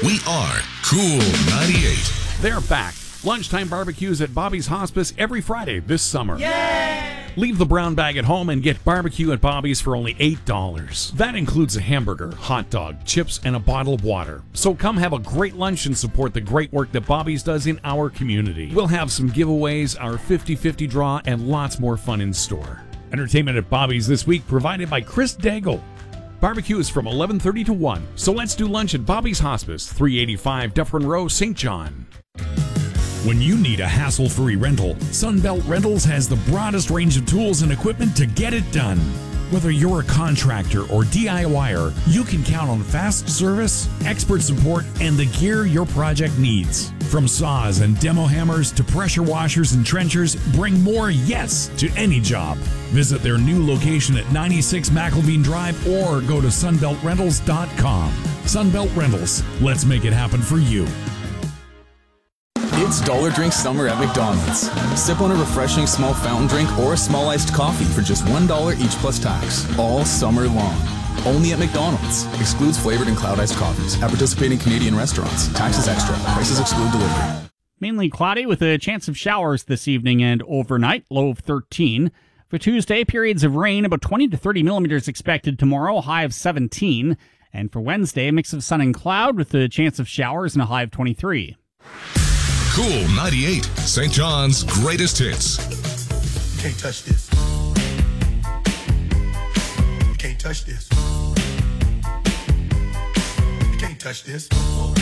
We are Cool 98. They're back. Lunchtime barbecues at Bobby's Hospice every Friday this summer. Yay! Leave the brown bag at home and get barbecue at Bobby's for only $8. That includes a hamburger, hot dog, chips, and a bottle of water. So come have a great lunch and support the great work that Bobby's does in our community. We'll have some giveaways, our 50-50 draw, and lots more fun in store. Entertainment at Bobby's this week provided by Chris Daigle. Barbecue is from 11:30 to 1. So let's do lunch at Bobby's Hospice, 385 Dufferin Row, St. John. When you need a hassle-free rental, Sunbelt Rentals has the broadest range of tools and equipment to get it done. Whether you're a contractor or DIYer, you can count on fast service, expert support, and the gear your project needs. From saws and demo hammers to pressure washers and trenchers, bring more yes to any job. Visit their new location at 96 McElveen Drive or go to sunbeltrentals.com. Sunbelt Rentals, let's make it happen for you. It's Dollar Drink Summer at McDonald's. Sip on a refreshing small fountain drink or a small iced coffee for just $1 each plus tax, all summer long. Only at McDonald's. Excludes flavored and cloud iced coffees. At participating Canadian restaurants. Taxes extra. Prices exclude delivery. Mainly cloudy with a chance of showers this evening and overnight, low of 13. For Tuesday, periods of rain, about 20 to 30 millimeters expected tomorrow, high of 17. And for Wednesday, a mix of sun and cloud with a chance of showers and a high of 23. Cool 98, St. John's greatest hits. You can't touch this. You can't touch this. You can't touch this.